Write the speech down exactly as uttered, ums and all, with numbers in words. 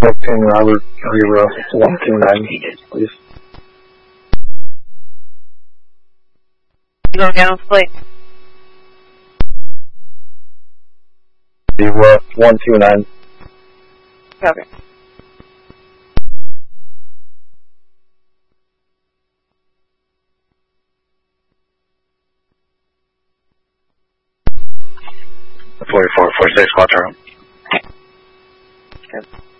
King Robert, River one two nine, please. You going down, plate? River one two nine. Okay. Forty-four, forty-six, Quattro. Good.